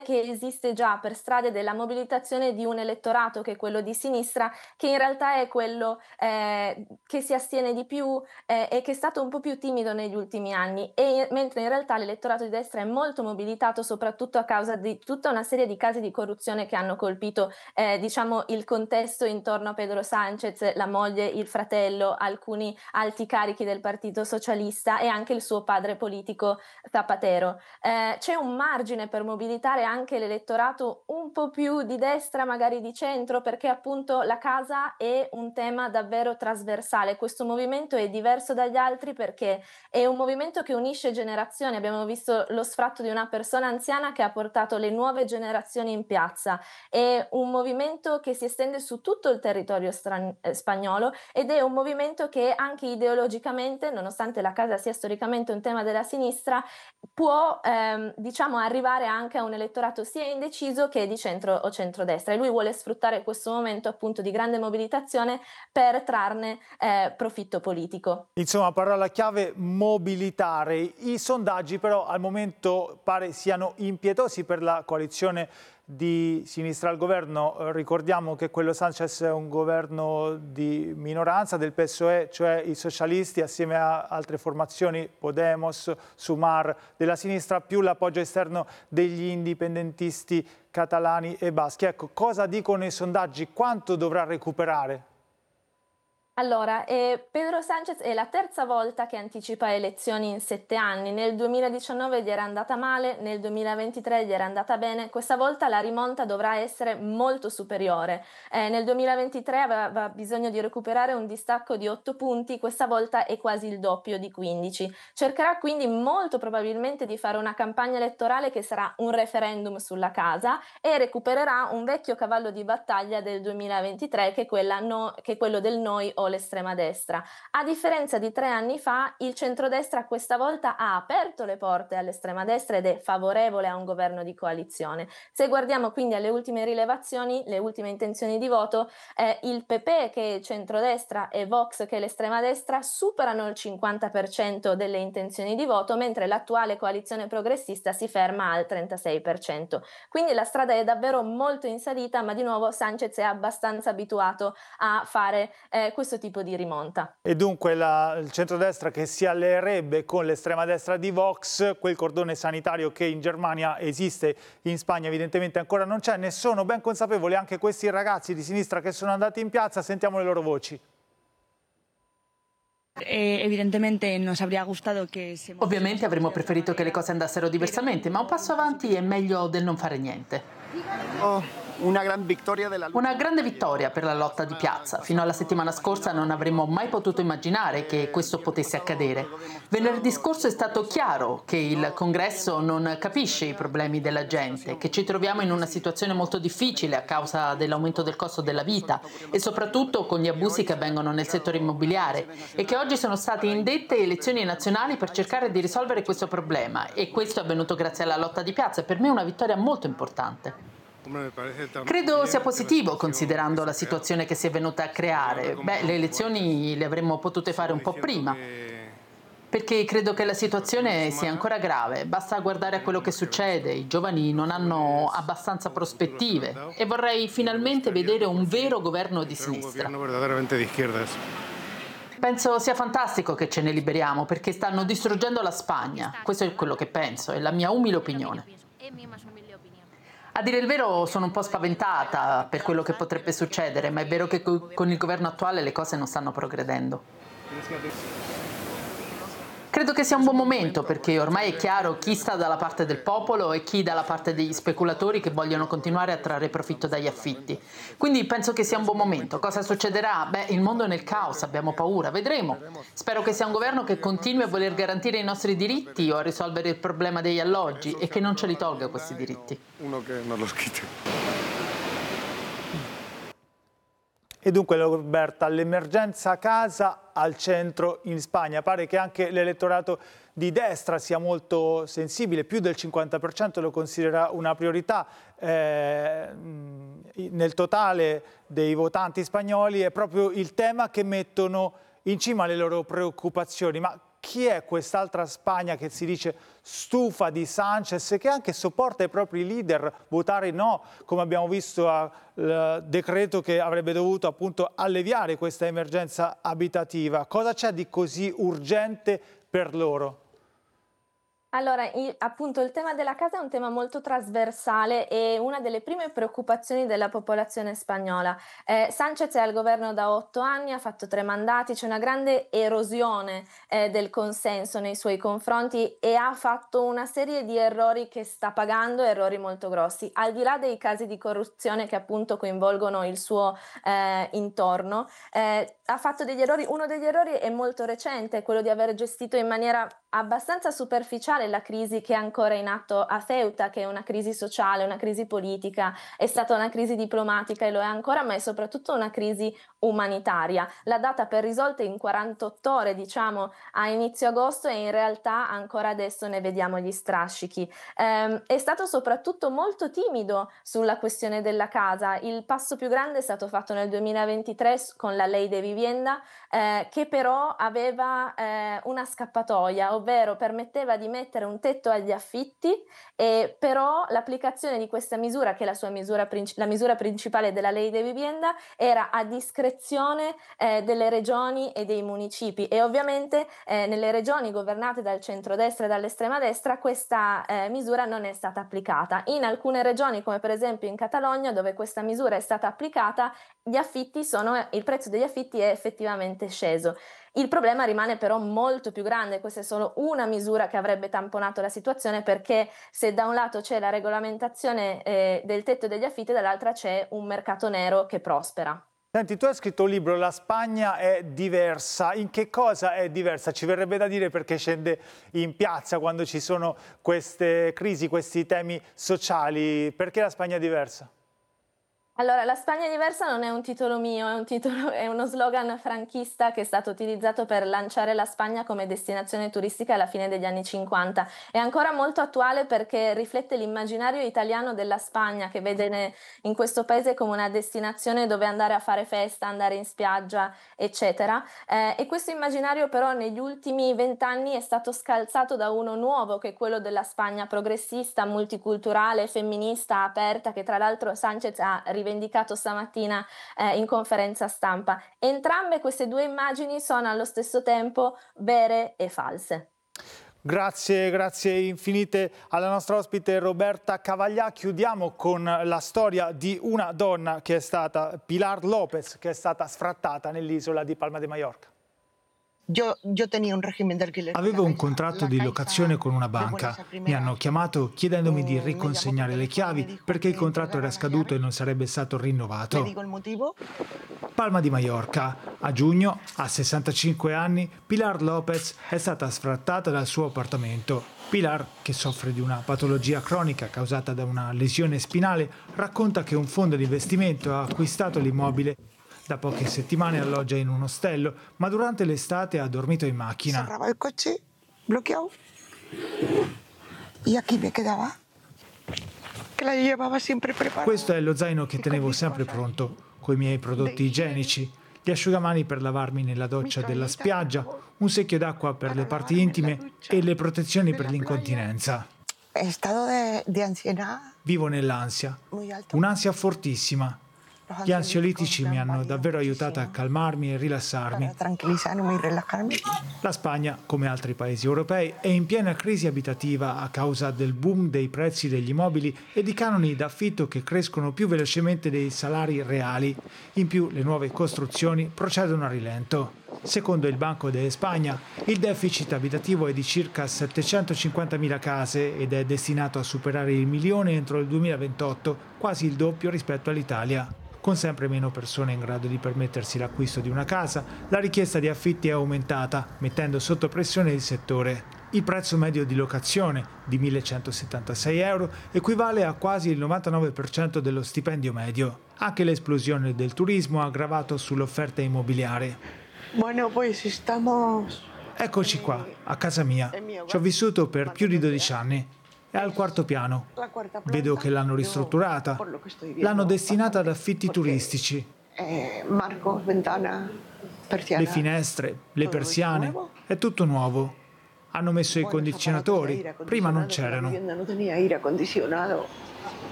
che esiste già per strade della mobilitazione di un elettorato che è quello di sinistra, che in realtà è quello che si astiene di più e che è stato un po' più timido negli ultimi anni, mentre in realtà l'elettorato di destra è molto mobilitato soprattutto a causa di tutta una serie di casi di corruzione che hanno colpito diciamo il contesto intorno a Pedro Sánchez, la moglie, il fratello, alcuni alti carichi del Partito Socialista e anche il suo padre politico Zapatero. C'è un margine per mobilitare anche l'elettorato un po' più di destra, magari di centro, perché appunto la casa è un tema davvero trasversale. Questo movimento è diverso dagli altri perché è un movimento che unisce generazioni. Abbiamo visto lo sfratto di una persona anziana che ha portato le nuove generazioni in piazza. È un movimento che si estende su tutto il territorio spagnolo ed è un movimento che anche ideologicamente, nonostante la casa sia storicamente un tema della sinistra, può diciamo arrivare anche a un elettorato sia indeciso che di centro o centrodestra, e lui vuole sfruttare questo momento appunto di grande mobilitazione per trarne profitto politico. Insomma, parola chiave mobilitare. I sondaggi però al momento pare siano impietosi per la coalizione di sinistra al governo. Ricordiamo che quello Sánchez è un governo di minoranza del PSOE, cioè i socialisti assieme a altre formazioni, Podemos, Sumar della sinistra, più l'appoggio esterno degli indipendentisti catalani e baschi. Ecco, cosa dicono i sondaggi? Quanto dovrà recuperare? Allora, Pedro Sánchez è la terza volta che anticipa elezioni in 7 anni. Nel 2019 gli era andata male, nel 2023 gli era andata bene. Questa volta la rimonta dovrà essere molto superiore. Nel 2023 aveva bisogno di recuperare un distacco di 8 punti, questa volta è quasi il doppio di 15. Cercherà quindi molto probabilmente di fare una campagna elettorale che sarà un referendum sulla casa e recupererà un vecchio cavallo di battaglia del 2023 che è quello del noi o l'estrema destra. A differenza di 3 anni fa, il centrodestra questa volta ha aperto le porte all'estrema destra ed è favorevole a un governo di coalizione. Se guardiamo quindi alle ultime rilevazioni, le ultime intenzioni di voto, il PP che è il centrodestra e Vox che è l'estrema destra superano il 50% delle intenzioni di voto, mentre l'attuale coalizione progressista si ferma al 36%. Quindi la strada è davvero molto in salita, ma di nuovo Sánchez è abbastanza abituato a fare questo tipo di rimonta. E dunque il centrodestra che si alleerebbe con l'estrema destra di Vox, quel cordone sanitario che in Germania esiste, in Spagna evidentemente ancora non c'è, ne sono ben consapevoli anche questi ragazzi di sinistra che sono andati in piazza, sentiamo le loro voci. Evidentemente nos habría gustado che Ovviamente avremmo preferito che le cose andassero diversamente, ma un passo avanti è meglio del non fare niente. Una grande vittoria per la lotta di piazza. Fino alla settimana scorsa non avremmo mai potuto immaginare che questo potesse accadere. Venerdì scorso è stato chiaro che il Congresso non capisce i problemi della gente, che ci troviamo in una situazione molto difficile a causa dell'aumento del costo della vita e soprattutto con gli abusi che avvengono nel settore immobiliare e che oggi sono state indette elezioni nazionali per cercare di risolvere questo problema, e questo è avvenuto grazie alla lotta di piazza e per me è una vittoria molto importante. Credo sia positivo considerando la situazione che si è venuta a creare. Le elezioni le avremmo potute fare un po' prima, perché credo che la situazione sia ancora grave. Basta guardare a quello che succede, i giovani non hanno abbastanza prospettive e vorrei finalmente vedere un vero governo di sinistra. Penso sia fantastico che ce ne liberiamo perché stanno distruggendo la Spagna. Questo è quello che penso, è la mia umile opinione. A dire il vero sono un po' spaventata per quello che potrebbe succedere, ma è vero che con il governo attuale le cose non stanno progredendo. Credo che sia un buon momento perché ormai è chiaro chi sta dalla parte del popolo e chi dalla parte degli speculatori che vogliono continuare a trarre profitto dagli affitti. Quindi penso che sia un buon momento. Cosa succederà? Il mondo è nel caos, abbiamo paura, vedremo. Spero che sia un governo che continui a voler garantire i nostri diritti o a risolvere il problema degli alloggi e che non ce li tolga questi diritti. Uno che non lo schiti. E dunque Roberta, l'emergenza casa al centro in Spagna. Pare che anche l'elettorato di destra sia molto sensibile, più del 50% lo considera una priorità. Nel totale dei votanti spagnoli è proprio il tema che mettono in cima alle loro preoccupazioni. Ma chi è quest'altra Spagna che si dice stufa di Sánchez e che anche sopporta i propri leader votare no, come abbiamo visto al decreto che avrebbe dovuto appunto alleviare questa emergenza abitativa? Cosa c'è di così urgente per loro? Allora, appunto il tema della casa è un tema molto trasversale e una delle prime preoccupazioni della popolazione spagnola. Sánchez è al governo da 8 anni, ha fatto 3 mandati, c'è una grande erosione del consenso nei suoi confronti e ha fatto una serie di errori che sta pagando, errori molto grossi. Al di là dei casi di corruzione che appunto coinvolgono il suo intorno, ha fatto degli errori. Uno degli errori è molto recente, quello di aver gestito in maniera abbastanza superficiale la crisi che è ancora in atto a Ceuta, che è una crisi sociale, una crisi politica, è stata una crisi diplomatica e lo è ancora, ma è soprattutto una crisi umanitaria. L'ha data per risolta in 48 ore, diciamo, a inizio agosto e in realtà ancora adesso ne vediamo gli strascichi. È stato soprattutto molto timido sulla questione della casa. Il passo più grande è stato fatto nel 2023 con la Ley de Vivienda, che però aveva una scappatoia, ovvero permetteva di mettere un tetto agli affitti, e però l'applicazione di questa misura, che è la misura principale della Ley de Vivienda, era a discrezione delle regioni e dei municipi, e ovviamente nelle regioni governate dal centrodestra e dall'estrema destra questa misura non è stata applicata. In alcune regioni, come per esempio in Catalogna, dove questa misura è stata applicata, il prezzo degli affitti è effettivamente sceso. Il problema rimane però molto più grande. Questa è solo una misura che avrebbe tamponato la situazione, perché se da un lato c'è la regolamentazione del tetto degli affitti, dall'altra c'è un mercato nero che prospera. Senti, tu hai scritto un libro, La Spagna è diversa. In che cosa è diversa? Ci verrebbe da dire perché scende in piazza quando ci sono queste crisi, questi temi sociali. Perché la Spagna è diversa? Allora, La Spagna è diversa non è un titolo mio, è uno slogan franchista che è stato utilizzato per lanciare la Spagna come destinazione turistica alla fine degli anni 50. È ancora molto attuale perché riflette l'immaginario italiano della Spagna, che vede in questo paese come una destinazione dove andare a fare festa, andare in spiaggia, eccetera. E questo immaginario però negli ultimi 20 anni è stato scalzato da uno nuovo, che è quello della Spagna progressista, multiculturale, femminista, aperta, che tra l'altro Sánchez ha rivendicato stamattina in conferenza stampa. Entrambe queste due immagini sono allo stesso tempo vere e false. Grazie infinite alla nostra ospite Roberta Cavaglià. Chiudiamo con la storia di una donna che è stata Pilar López, che è stata sfrattata nell'isola di Palma de Mallorca. Avevo un contratto di locazione con una banca. Mi hanno chiamato chiedendomi di riconsegnare le chiavi perché il contratto era scaduto e non sarebbe stato rinnovato. Palma di Mallorca. A giugno, a 65 anni, Pilar López è stata sfrattata dal suo appartamento. Pilar, che soffre di una patologia cronica causata da una lesione spinale, racconta che un fondo di investimento ha acquistato l'immobile. Da poche settimane alloggia in un ostello, ma durante l'estate ha dormito in macchina. Cerrava il coche, bloccato, e qui mi quedava, che la llevava sempre preparata. Questo è lo zaino che tenevo sempre pronto, coi miei prodotti igienici, gli asciugamani per lavarmi nella doccia della spiaggia, un secchio d'acqua per le parti intime e le protezioni per l'incontinenza. Vivo nell'ansia, un'ansia fortissima. Gli ansiolitici mi hanno davvero aiutato a calmarmi e rilassarmi. La Spagna, come altri paesi europei, è in piena crisi abitativa a causa del boom dei prezzi degli immobili e di canoni d'affitto che crescono più velocemente dei salari reali. In più, le nuove costruzioni procedono a rilento. Secondo il Banco de Spagna, il deficit abitativo è di circa 750.000 case ed è destinato a superare il 1.000.000 entro il 2028, quasi il doppio rispetto all'Italia. Con sempre meno persone in grado di permettersi l'acquisto di una casa, la richiesta di affitti è aumentata, mettendo sotto pressione il settore. Il prezzo medio di locazione, di 1.176 euro, equivale a quasi il 99% dello stipendio medio. Anche l'esplosione del turismo ha aggravato sull'offerta immobiliare. Eccoci qua, a casa mia. Ci ho vissuto per più di 12 anni. È al 4º piano. Vedo che l'hanno ristrutturata. L'hanno destinata ad affitti turistici. Le finestre, le persiane, è tutto nuovo. Hanno messo i condizionatori, prima non c'erano.